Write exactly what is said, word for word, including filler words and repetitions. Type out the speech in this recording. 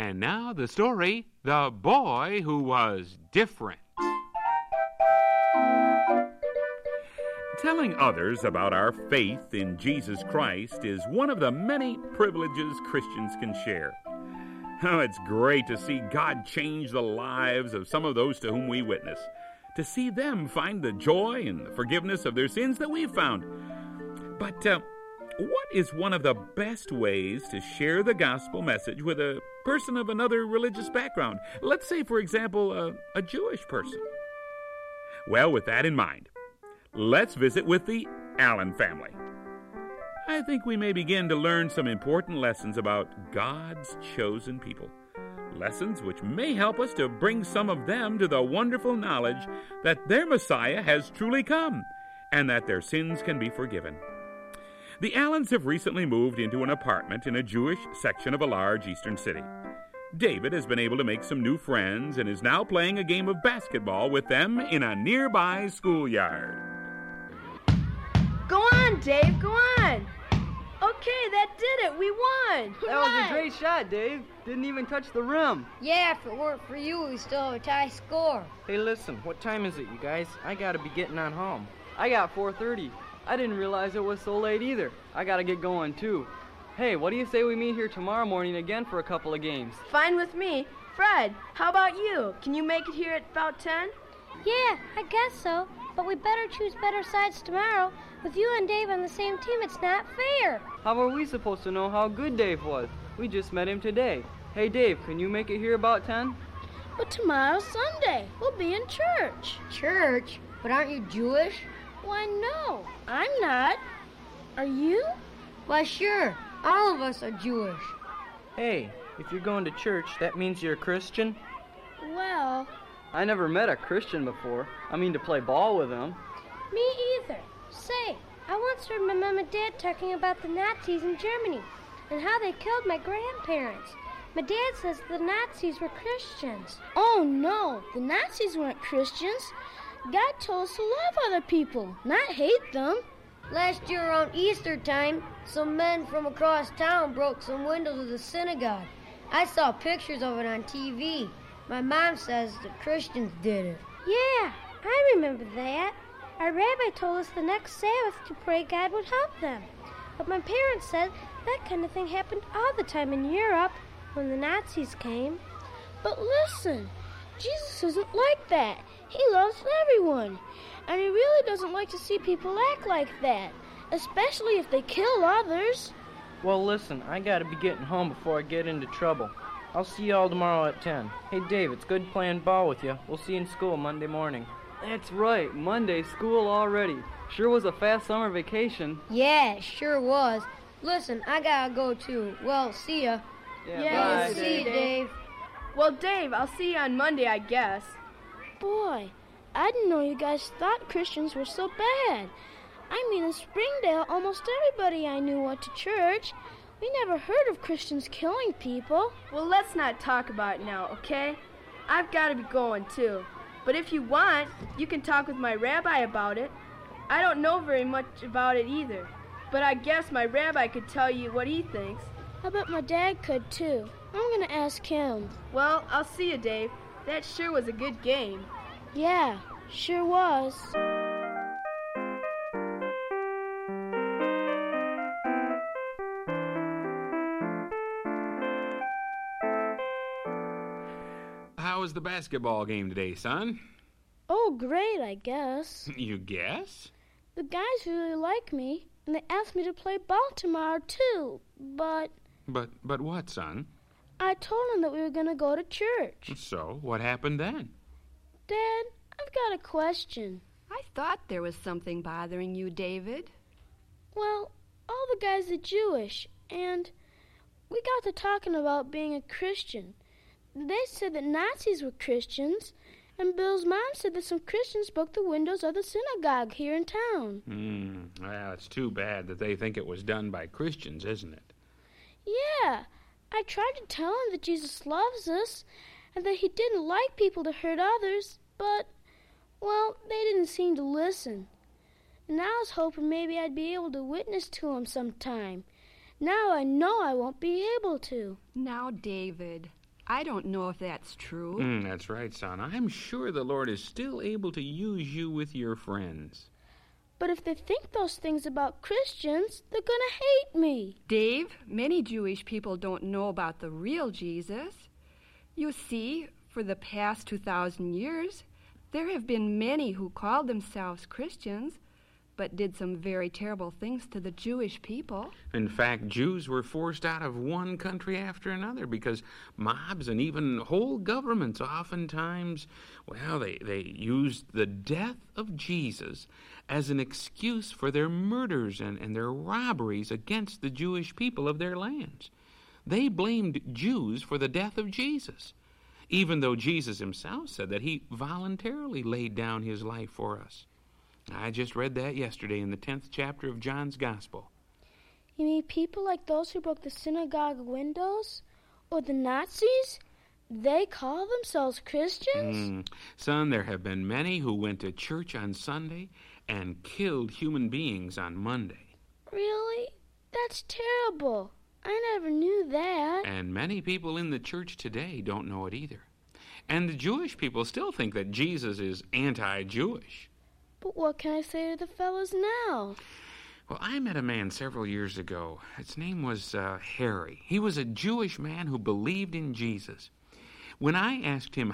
And now the story, The Boy Who Was Different. Telling others about our faith in Jesus Christ is one of the many privileges Christians can share. Oh, it's great to see God change the lives of some of those to whom we witness, to see them find the joy and the forgiveness of their sins that we've found. But uh, what is one of the best ways to share the gospel message with a person of another religious background? Let's say, for example, a, a Jewish person. Well, with that in mind, let's visit with the Allen family. I think we may begin to learn some important lessons about God's chosen people. Lessons which may help us to bring some of them to the wonderful knowledge that their Messiah has truly come and that their sins can be forgiven. The Allens have recently moved into an apartment in a Jewish section of a large eastern city. David has been able to make some new friends and is now playing a game of basketball with them in a nearby schoolyard. Go on, Dave, go on. Okay, that did it. We won. That was a great shot, Dave. Didn't even touch the rim. Yeah, if it weren't for you, we still have a tie score. Hey, listen, what time is it, you guys? I gotta be getting on home. I got four thirty. I didn't realize it was so late either. I gotta get going, too. Hey, what do you say we meet here tomorrow morning again for a couple of games? Fine with me. Fred, how about you? Can you make it here at about ten? Yeah, I guess so. But we better choose better sides tomorrow. With you and Dave on the same team, it's not fair. How are we supposed to know how good Dave was? We just met him today. Hey, Dave, can you make it here about ten? But tomorrow's Sunday. We'll be in church. Church? But aren't you Jewish? Why, no, I'm not. Are you? Why, sure. All of us are Jewish. Hey, if you're going to church, that means you're a Christian? Well... I never met a Christian before. I mean, to play ball with them. Me either. Say, I once heard my mom and dad talking about the Nazis in Germany and how they killed my grandparents. My dad says the Nazis were Christians. Oh, no, the Nazis weren't Christians. God told us to love other people, not hate them. Last year around Easter time, some men from across town broke some windows of the synagogue. I saw pictures of it on T V. My mom says the Christians did it. Yeah, I remember that. Our rabbi told us the next Sabbath to pray God would help them. But my parents said that kind of thing happened all the time in Europe when the Nazis came. But listen, Jesus isn't like that. He loves everyone. And he really doesn't like to see people act like that, especially if they kill others. Well, listen, I gotta be getting home before I get into trouble. I'll see you all tomorrow at ten. Hey, Dave, it's good playing ball with you. We'll see you in school Monday morning. That's right, Monday, school already. Sure was a fast summer vacation. Yeah, it sure was. Listen, I gotta go too. Well, see ya. Yeah, Yeah, bye, see Dave. you, Dave. Well, Dave, I'll see you on Monday, I guess. Boy, I didn't know you guys thought Christians were so bad. I mean, in Springdale, almost everybody I knew went to church. We never heard of Christians killing people. Well, let's not talk about it now, okay? I've got to be going, too. But if you want, you can talk with my rabbi about it. I don't know very much about it either, but I guess my rabbi could tell you what he thinks. I bet my dad could, too. I'm going to ask him. Well, I'll see you, Dave. That sure was a good game. Yeah, sure was. How was the basketball game today, son? Oh, great, I guess. You guess? The guys really like me, and they asked me to play ball tomorrow, too. But But but what, son? I told them that we were going to go to church. So, what happened then? Dad, I've got a question. I thought there was something bothering you, David. Well, all the guys are Jewish, and we got to talking about being a Christian. They said that Nazis were Christians, and Bill's mom said that some Christians broke the windows of the synagogue here in town. Hmm, well, it's too bad that they think it was done by Christians, isn't it? Yeah, I tried to tell them that Jesus loves us, and that he didn't like people to hurt others, but, well, they didn't seem to listen. And I was hoping maybe I'd be able to witness to them sometime. Now I know I won't be able to. Now, David, I don't know if that's true. Mm, that's right, son. I'm sure the Lord is still able to use you with your friends. But if they think those things about Christians, they're going to hate me. Dave, many Jewish people don't know about the real Jesus. You see, for the past two thousand years, there have been many who called themselves Christians, but did some very terrible things to the Jewish people. In fact, Jews were forced out of one country after another because mobs and even whole governments oftentimes, well, they, they used the death of Jesus as an excuse for their murders and, and their robberies against the Jewish people of their lands. They blamed Jews for the death of Jesus, even though Jesus himself said that he voluntarily laid down his life for us. I just read that yesterday in the tenth chapter of John's Gospel. You mean people like those who broke the synagogue windows? Or the Nazis? They call themselves Christians? Mm. Son, there have been many who went to church on Sunday and killed human beings on Monday. Really? That's terrible. I never knew that. And many people in the church today don't know it either. And the Jewish people still think that Jesus is anti-Jewish. But what can I say to the fellas now? Well, I met a man several years ago. His name was uh, Harry. He was a Jewish man who believed in Jesus. When I asked him